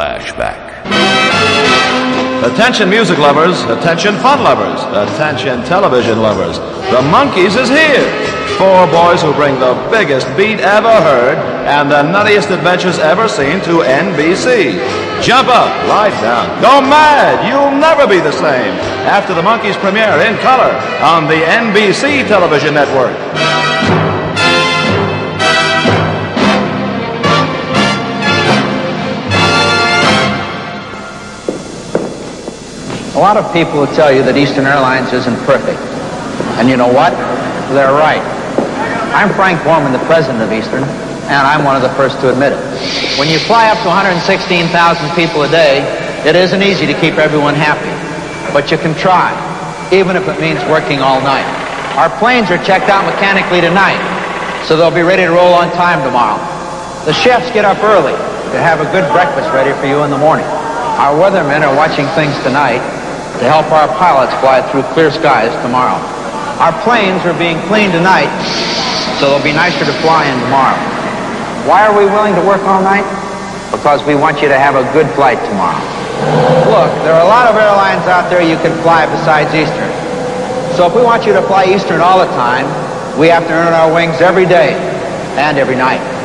Flashback. Attention music lovers, attention fun lovers, attention television lovers. The Monkees is here. 4 boys who bring the biggest beat ever heard and the nuttiest adventures ever seen to NBC. Jump up, lie down, go mad, you'll never be the same after the Monkees premiere in color on the NBC television network. A lot of people will tell you that Eastern Airlines isn't perfect. And you know what? They're right. I'm Frank Borman, the president of Eastern, and I'm one of the first to admit it. When you fly up to 116,000 people a day, it isn't easy to keep everyone happy. But you can try, even if it means working all night. Our planes are checked out mechanically tonight, so they'll be ready to roll on time tomorrow. The chefs get up early to have a good breakfast ready for you in the morning. Our weathermen are watching things tonight to help our pilots fly through clear skies tomorrow. Our planes are being cleaned tonight, so they'll be nicer to fly in tomorrow. Why are we willing to work all night? Because we want you to have a good flight tomorrow. Look, there are a lot of airlines out there you can fly besides Eastern. So if we want you to fly Eastern all the time, we have to earn our wings every day and every night.